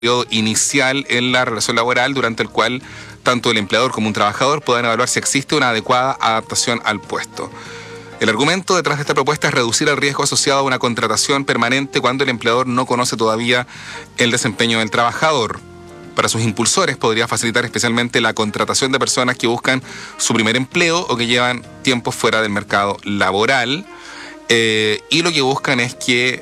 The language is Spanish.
periodo inicial en la relación laboral durante el cual tanto el empleador como un trabajador puedan evaluar si existe una adecuada adaptación al puesto. El argumento detrás de esta propuesta es reducir el riesgo asociado a una contratación permanente cuando el empleador no conoce todavía el desempeño del trabajador. Para sus impulsores podría facilitar especialmente la contratación de personas que buscan su primer empleo o que llevan tiempo fuera del mercado laboral. Y lo que buscan es que